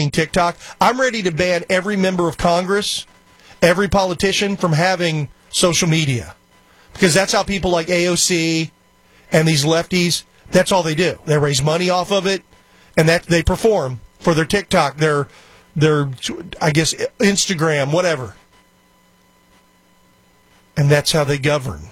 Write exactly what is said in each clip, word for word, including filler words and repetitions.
banning TikTok. I'm ready to ban every member of Congress, every politician from having social media. Because that's how people like A O C and these lefties, that's all they do. They raise money off of it, and that they perform for their TikTok, their, their I guess, Instagram, whatever. And that's how they govern.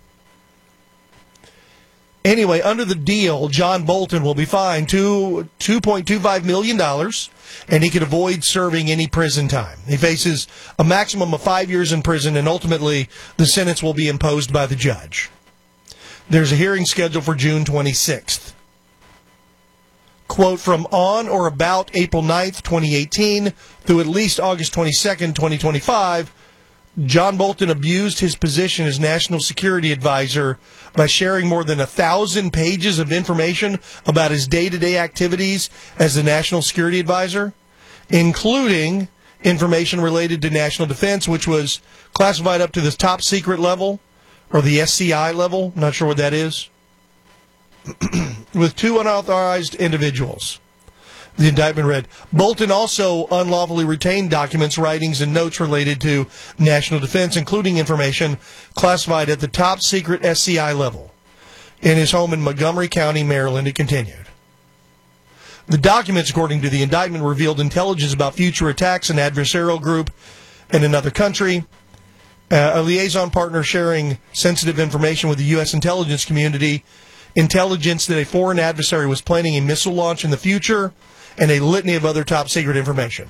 Anyway, under the deal, John Bolton will be fined two point two five million dollars, and he can avoid serving any prison time. He faces a maximum of five years in prison, and ultimately the sentence will be imposed by the judge. There's a hearing scheduled for June twenty-sixth. Quote, from on or about April ninth, twenty eighteen, through at least August twenty-second, twenty twenty-five, John Bolton abused his position as National Security Advisor by sharing more than a thousand pages of information about his day-to-day activities as the National Security Advisor, including information related to national defense, which was classified up to the top secret level, or the S C I level, not sure what that is, with two unauthorized individuals. The indictment read, Bolton also unlawfully retained documents, writings, and notes related to national defense, including information classified at the top secret S C I level in his home in Montgomery County, Maryland, it continued. The documents, according to the indictment, revealed intelligence about future attacks, an adversarial group in another country, uh, a liaison partner sharing sensitive information with the U S intelligence community, intelligence that a foreign adversary was planning a missile launch in the future, and a litany of other top-secret information.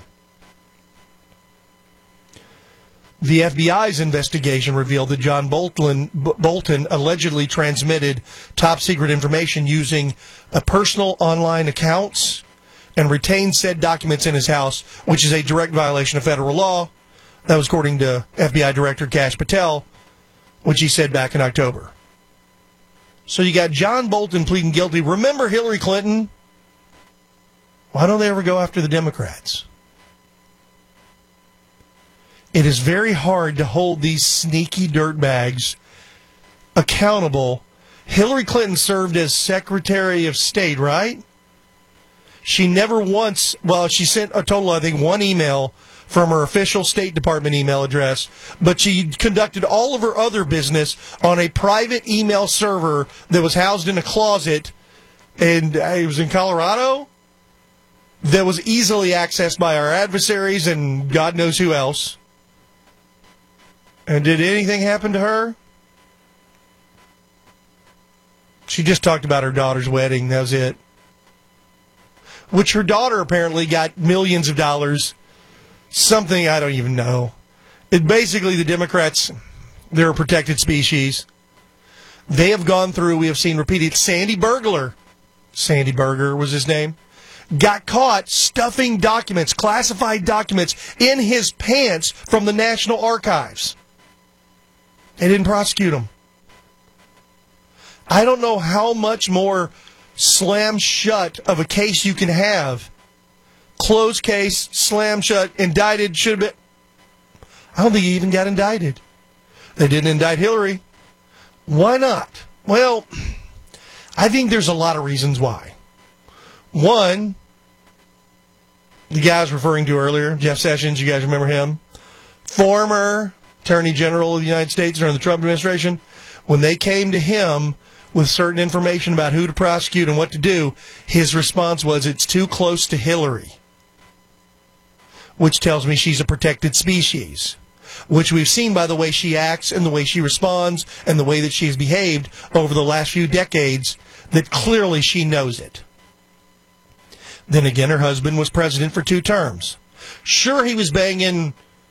The F B I's investigation revealed that John Bolton, Bolton allegedly transmitted top-secret information using a personal online accounts and retained said documents in his house, which is a direct violation of federal law. That was according to F B I Director Kash Patel, which he said back in October. So you got John Bolton pleading guilty. Remember Hillary Clinton? Why don't they ever go after the Democrats? It is very hard to hold these sneaky dirtbags accountable. Hillary Clinton served as Secretary of State, right? She never once, well, she sent a total, I think, one email from her official State Department email address, but she conducted all of her other business on a private email server that was housed in a closet, and it was in Colorado, that was easily accessed by our adversaries and God knows who else. And did anything happen to her? She just talked about her daughter's wedding, that was it. Which her daughter apparently got millions of dollars. Something I don't even know. It basically, the Democrats, they're a protected species. They have gone through, we have seen repeated, Sandy Burglar, Sandy Berger was his name, got caught stuffing documents, classified documents, in his pants from the National Archives. They didn't prosecute him. I don't know how much more slam shut of a case you can have. Closed case, slam shut, indicted, should have been. I don't think he even got indicted. They didn't indict Hillary. Why not? Well, I think there's a lot of reasons why. One, the guy I was referring to earlier, Jeff Sessions, you guys remember him? Former Attorney General of the United States during the Trump administration. When they came to him with certain information about who to prosecute and what to do, his response was, it's too close to Hillary. Which tells me she's a protected species. Which we've seen by the way she acts and the way she responds and the way that she's behaved over the last few decades, that clearly she knows it. Then again, her husband was president for two terms. Sure, he was banging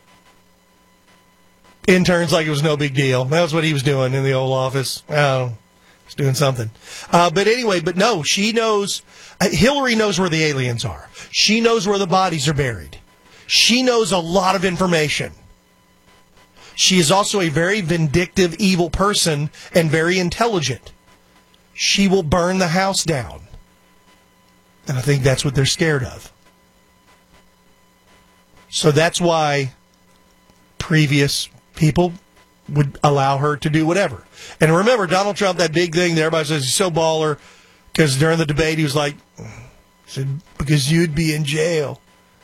interns like it was no big deal. That was what he was doing in the Oval Office. I don't know. He's doing something. Uh, but anyway, but no, she knows, uh, Hillary knows where the aliens are. She knows where the bodies are buried. She knows a lot of information. She is also a very vindictive, evil person and very intelligent. She will burn the house down. And I think that's what they're scared of. So that's why previous people would allow her to do whatever. And remember, Donald Trump, that big thing that everybody says he's so baller, because during the debate he was like, said, because you'd be in jail.